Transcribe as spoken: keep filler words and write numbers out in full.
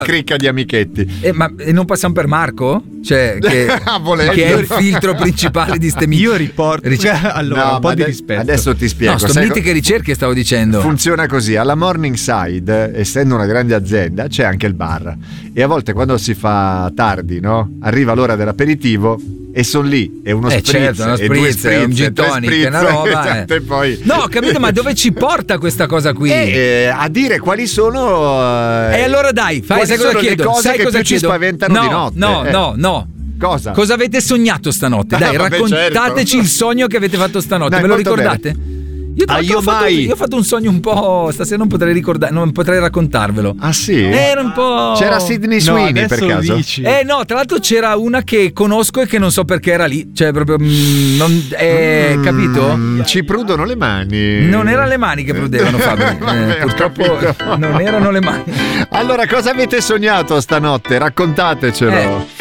cricca di amichetti. Eh, ma e non passiamo per Marco? Cioè, che, che è il filtro principale di ste mitiche. Io riporto Ricer- allora No, un po' ma di ade- rispetto. adesso ti spiego. No, sto sai mitiche co- ricerche stavo dicendo. Funziona così: alla Morningside, essendo una grande azienda, c'è anche il bar. E a volte quando si fa tardi, no? Arriva l'ora dell'aperitivo e sono lì, e uno Eh, spritz, certo, uno e due spritz, spritz, un gin e tre tonic, spritz, una roba, esatto, eh. e poi No, ho capito, ma dove ci porta questa cosa qui? Eh, a dire quali sono eh, E allora dai, fai, quali sai cosa sono le chiedo? cose sai che cosa più ci chiedo? spaventano no, di notte. No, eh. no, no. Cosa? Cosa avete sognato stanotte? Dai, Ah, vabbè, raccontateci certo. il sogno che avete fatto stanotte. Dai, Ve lo molto ricordate? Io, tra Ah, l'altro io ho fatto, mai. io ho fatto un sogno un po'. Stasera non potrei ricordare, non potrei raccontarvelo. Ah sì? Era un po'. C'era Sydney No, Sweeney per adesso lo caso? dici. Eh no, tra l'altro c'era una che conosco e che non so perché era lì. Cioè, proprio. mm, non, eh, Mm, capito? ci prudono le mani. Non erano le mani che prudevano, Fabio. Vabbè, Eh, ho purtroppo capito. non erano le mani. Allora, cosa avete sognato stanotte? Raccontatecelo. Eh.